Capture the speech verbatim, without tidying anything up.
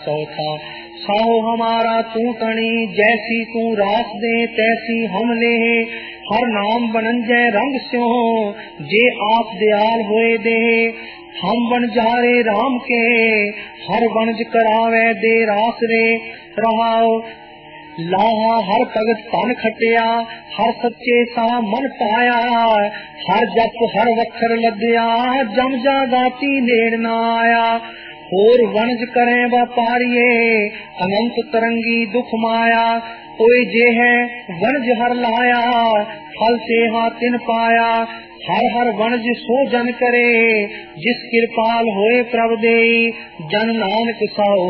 सौ था। साहो हमारा तू तणी, जैसी तू रास दे तैसी हम ले। हर नाम बनंजय रंग स्यो, जे आप दयाल होए दे। हम बन जारे राम के, हर वणज करावे दे रास रे। रहाओ लाहा हर भगत तन खटिया, हर सच्चे सा मन पाया। हर जप हर वखर लद्या, जम जा गाती नेड़ न आया। होर वणज करें व्यापारिये, अनंत तरंगी दुख माया। कोई जे है वणज हर लाया, फल से हाथिन पाया। हर हर वणज सो जन करे, जिस कृपाल होए प्रभ देई। जन नानक साओ